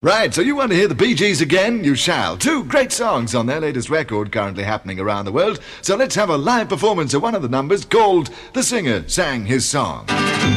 Right, so you want to hear the Bee Gees again? You shall. Two great songs on their latest record currently happening around the world. So let's have a live performance of one of the numbers called The Singer Sang His Song.